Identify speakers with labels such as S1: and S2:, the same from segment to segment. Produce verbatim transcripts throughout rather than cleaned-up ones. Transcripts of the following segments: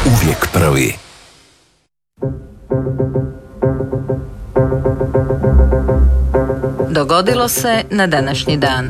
S1: Uvijek prvi.
S2: Dogodilo se na današnji dan.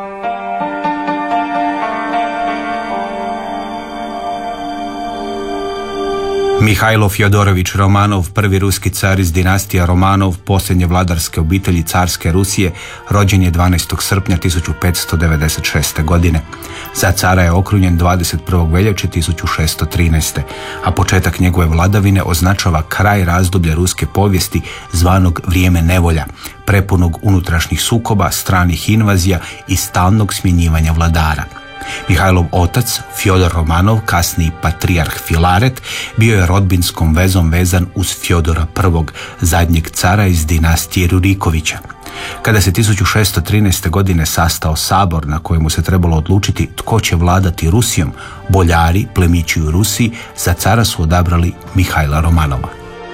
S3: Mihajlo Fjodorović Romanov, prvi ruski car iz dinastija Romanov, posljednje vladarske obitelji carske Rusije, rođen je dvanaestog srpnja tisuću petsto devedeset šeste. godine. Za cara je okrunjen dvadeset prvog veljače tisuću šesto trinaeste. a početak njegove vladavine označava kraj razdoblja ruske povijesti zvanog vrijeme nevolja, prepunog unutrašnjih sukoba, stranih invazija i stalnog smjenjivanja vladara. Mihajlov otac, Fjodor Romanov, kasniji patrijarh Filaret, bio je rodbinskom vezom vezan uz Fjodora prvog, zadnjeg cara iz dinastije Rurikovića. Kada se tisuću šesto trinaeste. godine sastao sabor na kojemu se trebalo odlučiti tko će vladati Rusijom, boljari, plemići u Rusiji, za cara su odabrali Mihajla Romanova.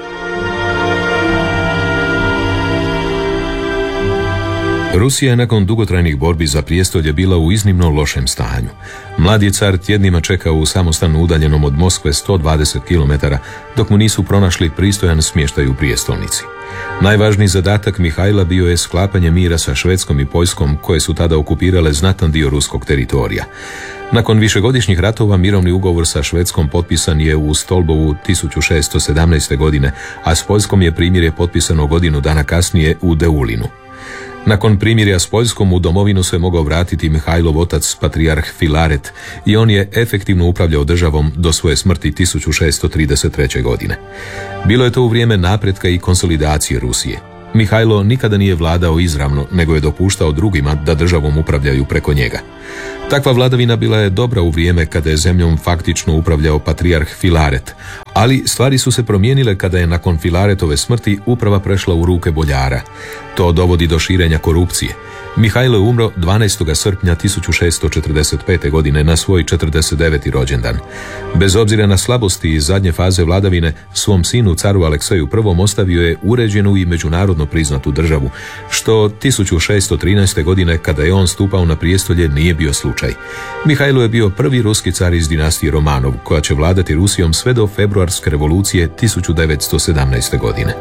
S4: Rusija je nakon dugotrajnih borbi za prijestolje bila u iznimno lošem stanju. Mladi car tjednima čekao u samostanu udaljenom od Moskve sto dvadeset kilometara, dok mu nisu pronašli pristojan smještaj u prijestolnici. Najvažniji zadatak Mihajla bio je sklapanje mira sa Švedskom i Poljskom, koje su tada okupirale znatan dio ruskog teritorija. Nakon višegodišnjih ratova mirovni ugovor sa Švedskom potpisan je u Stolbovu tisuću šesto sedamnaeste. godine, a s Poljskom je primirje potpisano godinu dana kasnije u Deulinu. Nakon primirja s Poljskom u domovinu se mogao vratiti Mihajlov otac, patrijarh Filaret, i on je efektivno upravljao državom do svoje smrti tisuću šesto trideset treće. godine. Bilo je to u vrijeme napretka i konsolidacije Rusije. Mihajlo nikada nije vladao izravno, nego je dopuštao drugima da državom upravljaju preko njega. Takva vladavina bila je dobra u vrijeme kada je zemljom faktično upravljao patrijarh Filaret, ali stvari su se promijenile kada je nakon Filaretove smrti uprava prešla u ruke boljara. To dovodi do širenja korupcije. Mihajlo je umro dvanaestog srpnja tisuću šesto četrdeset pete. godine na svoj četrdeset deveti rođendan. Bez obzira na slabosti iz zadnje faze vladavine, svom sinu caru Alekseju prvom ostavio je uređenu i međunarodno priznatu državu, što tisuću šesto trinaeste. godine, kada je on stupao na prijestolje, nije bio slučaj. Mihajlo je bio prvi ruski car iz dinastije Romanov, koja će vladati Rusijom sve do februarske revolucije tisuću devetsto sedamnaeste. godine.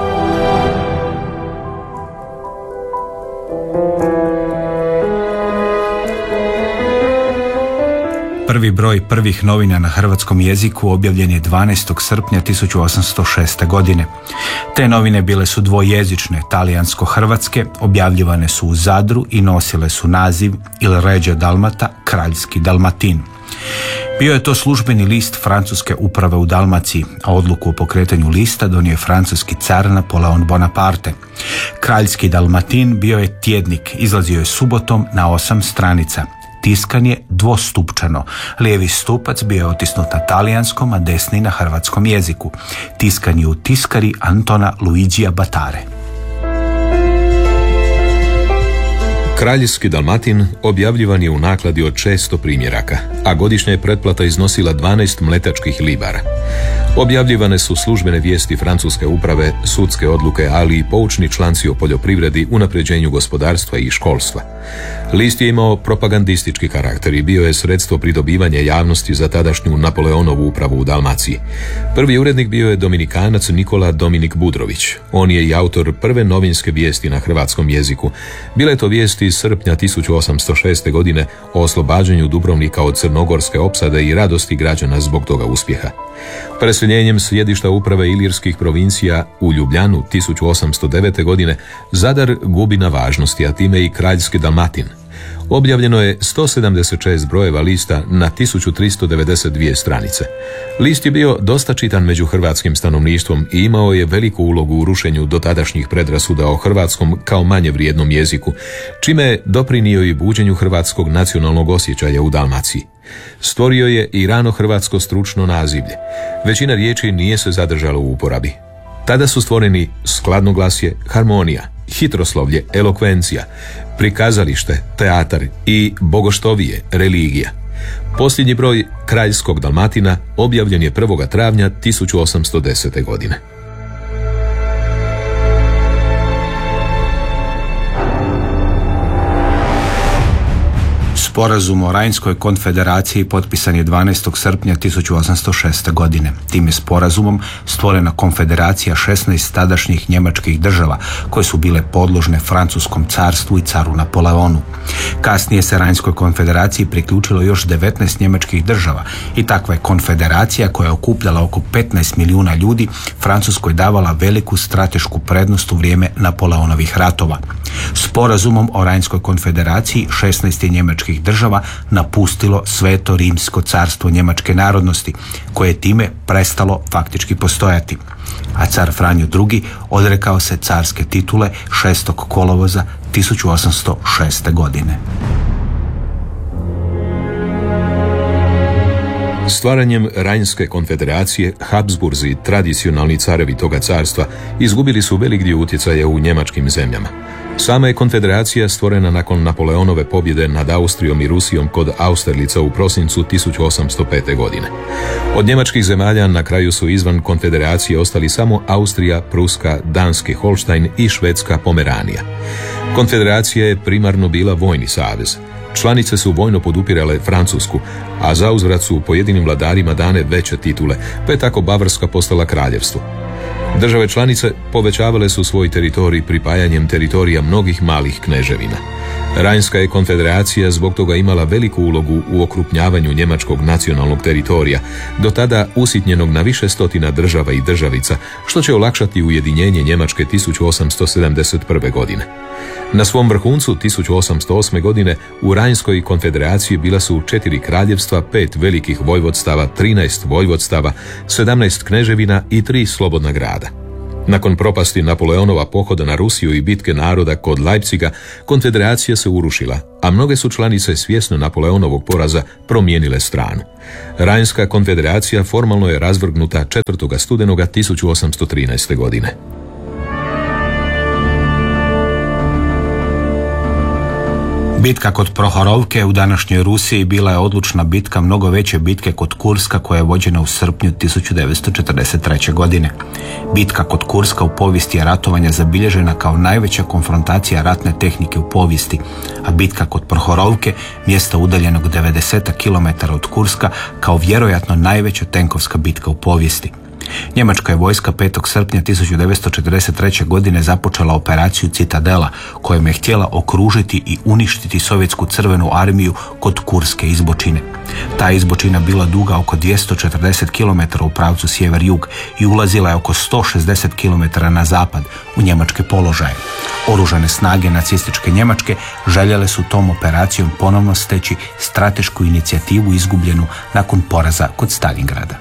S3: Prvi broj prvih novina na hrvatskom jeziku objavljen je dvanaestog srpnja tisuću osamsto šeste. godine. Te novine bile su dvojezične, talijansko-hrvatske, objavljivane su u Zadru i nosile su naziv Il Regio Dalmata, kraljski Dalmatin. Bio je to službeni list francuske uprave u Dalmaciji, a odluku o pokretanju lista donio je francuski car Napoleon Bonaparte. Kraljski Dalmatin bio je tjednik, izlazio je subotom na osam stranica. Tiskan je dvostupčano. Lijevi stupac bio je otisnut na talijanskom, a desni na hrvatskom jeziku. Tiskan je u tiskari Antona Luigija Batare.
S4: Kraljevski Dalmatin objavljivan je u nakladi od šesto primjeraka, a godišnja je pretplata iznosila dvanaest mletačkih libara. Objavljivane su službene vijesti francuske uprave, sudske odluke, ali i poučni članci o poljoprivredi, unapređenju gospodarstva i školstva. List je imao propagandistički karakter i bio je sredstvo pridobivanja javnosti za tadašnju Napoleonovu upravu u Dalmaciji. Prvi urednik bio je dominikanac Nikola Dominik Budrović. On je i autor prve novinske vijesti na hrvatskom jeziku. Bile to vijesti iz srpnja tisuću osamsto šeste. godine o oslobađanju Dubrovnika od crnogorske opsade i radosti građana zbog toga uspjeha. Preseljenjem sjedišta uprave ilirskih provincija u Ljubljanu tisuću osamsto devete. godine Zadar gubi na važnosti, a time i kraljski Dalmatin. Objavljeno je sto sedamdeset šest brojeva lista na tisuću tristo devedeset dvije stranice. List je bio dosta čitan među hrvatskim stanovništvom i imao je veliku ulogu u rušenju dotadašnjih predrasuda o hrvatskom kao manje vrijednom jeziku, čime je doprinio i buđenju hrvatskog nacionalnog osjećaja u Dalmaciji. Stvorio je i rano hrvatsko stručno nazivlje. Većina riječi nije se zadržala u uporabi. Tada su stvoreni skladnoglasje, harmonija, hitroslovlje, elokvencija, prikazalište, teatar i bogoštovije, religija. Posljednji broj kraljskog Dalmatina objavljen je prvog travnja tisuću osamsto desete. godine.
S3: Sporazum o Rajnskoj konfederaciji potpisan je dvanaestog srpnja tisuću osamsto šeste. godine. Tim je sporazumom stvorena konfederacija šesnaest tadašnjih njemačkih država koje su bile podložne Francuskom carstvu i caru Napoleonu. Kasnije se Rajnskoj konfederaciji priključilo još devetnaest njemačkih država i takva je konfederacija koja je okupljala oko petnaest milijuna ljudi Francuskoj davala veliku stratešku prednost u vrijeme Napoleonovih ratova. Sporazumom o Rajnskoj konfederaciji šesnaest njemačkih država napustilo Sveto Rimsko carstvo njemačke narodnosti, koje je time prestalo faktički postojati. A car Franjo drugi odrekao se carske titule šestog kolovoza tisuću osamsto šeste. godine.
S4: Stvaranjem Rajnske konfederacije, Habsburzi, tradicionalni carevi toga carstva, izgubili su velik dio utjecaja u njemačkim zemljama. Sama je konfederacija stvorena nakon Napoleonove pobjede nad Austrijom i Rusijom kod Austerlica u prosincu tisuću osamsto pete. godine. Od njemačkih zemalja na kraju su izvan konfederacije ostali samo Austrija, Pruska, Danski Holštajn i Švedska Pomeranija. Konfederacija je primarno bila vojni savez. Članice su vojno podupirale Francusku, a zauzvrat su pojedinim vladarima dane veće titule, pa je tako Bavarska postala kraljevstvo. Države članice povećavale su svoj teritorij pripajanjem teritorija mnogih malih kneževina. Rajnska je konfederacija zbog toga imala veliku ulogu u okrupnjavanju njemačkog nacionalnog teritorija, do tada usitnjenog na više stotina država i državica, što će olakšati ujedinjenje Njemačke tisuću osamsto sedamdeset prve. godine. Na svom vrhuncu tisuću osamsto osme. godine u Rajnskoj konfederaciji bila su četiri kraljevstva, pet velikih vojvodstava, trinaest vojvodstava, sedamnaest kneževina i tri slobodna grada. Nakon propasti Napoleonova pohoda na Rusiju i bitke naroda kod Leipziga, konfederacija se urušila, a mnoge su članice svjesno Napoleonovog poraza promijenile stranu. Rajnska konfederacija formalno je razvrgnuta četvrtog studenoga tisuću osamsto trinaeste. godine.
S3: Bitka kod Prohorovke u današnjoj Rusiji bila je odlučna bitka mnogo veće bitke kod Kurska koja je vođena u srpnju tisuću devetsto četrdeset treće. godine. Bitka kod Kurska u povijesti je ratovanja zabilježena kao najveća konfrontacija ratne tehnike u povijesti, a bitka kod Prohorovke, mjesta udaljenog devedeset kilometara od Kurska, kao vjerojatno najveća tenkovska bitka u povijesti. Njemačka je vojska petog srpnja tisuću devetsto četrdeset treće. godine započela operaciju Citadela, kojom je htjela okružiti i uništiti sovjetsku crvenu armiju kod Kurske izbočine. Ta izbočina bila duga oko dvjesto četrdeset kilometara u pravcu sjever-jug i ulazila je oko sto šezdeset kilometara na zapad u njemačke položaje. Oružane snage nacističke Njemačke željele su tom operacijom ponovno steći stratešku inicijativu izgubljenu nakon poraza kod Stalingrada.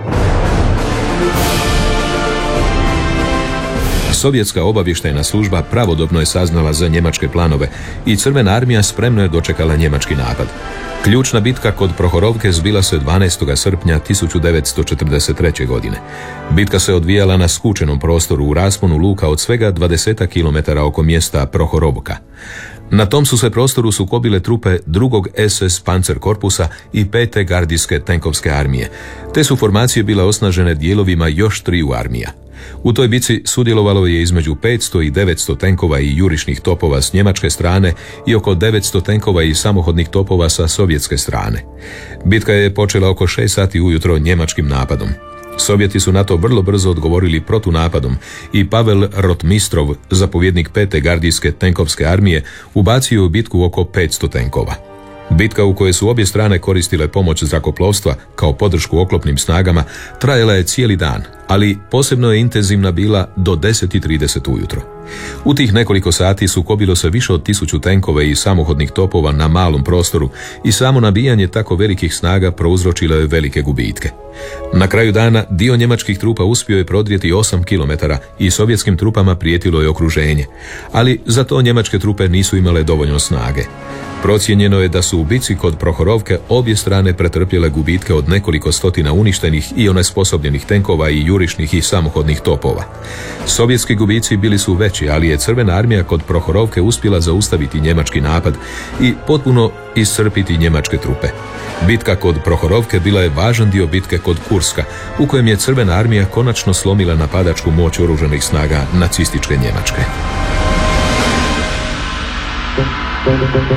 S4: Sovjetska obavještajna služba pravodobno je saznala za njemačke planove i Crvena armija spremno je dočekala njemački napad. Ključna bitka kod Prohorovke zbila se dvanaestog srpnja tisuću devetsto četrdeset treće. godine. Bitka se odvijala na skučenom prostoru u rasponu luka od svega dvadeset kilometara oko mjesta Prohorovka. Na tom su se prostoru sukobile trupe drugog es es Panzerkorpusa i pete gardijske tenkovske armije. Te su formacije bile osnažene dijelovima još triju armija. U toj bici sudjelovalo je između petsto i devetsto tenkova i jurišnih topova s njemačke strane i oko devetsto tenkova i samohodnih topova sa sovjetske strane. Bitka je počela oko šest sati ujutro njemačkim napadom. Sovjeti su na to vrlo brzo odgovorili protunapadom i Pavel Rotmistrov, zapovjednik pete gardijske tenkovske armije, ubacio u bitku oko petsto tenkova. Bitka u kojoj su obje strane koristile pomoć zrakoplovstva kao podršku oklopnim snagama trajala je cijeli dan, ali posebno je intenzivna bila do deset i trideset ujutro. U tih nekoliko sati sukobilo se više od tisuću tenkova i samohodnih topova na malom prostoru i samo nabijanje tako velikih snaga prouzročilo je velike gubitke. Na kraju dana dio njemačkih trupa uspio je prodrijeti osam kilometara i sovjetskim trupama prijetilo je okruženje, ali za to njemačke trupe nisu imale dovoljno snage. Procijenjeno je da su u bici kod Prohorovke obje strane pretrpjele gubitke od nekoliko stotina uništenih i onesposobljenih tenkova i jurišnih i samohodnih topova. Sovjetski gubici bili su veći, ali je Crvena armija kod Prohorovke uspjela zaustaviti njemački napad i potpuno iscrpiti njemačke trupe. Bitka kod Prohorovke bila je važan dio bitke kod Kurska, u kojem je Crvena armija konačno slomila napadačku moć oružanih snaga nacističke Njemačke.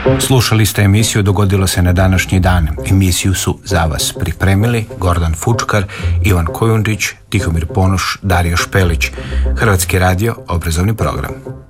S3: Slušali ste emisiju Dogodilo se na današnji dan. Emisiju su za vas pripremili Gordan Fučkar, Ivan Kojundić, Tihomir Ponoš, Dario Špelić. Hrvatski radio, obrazovni program.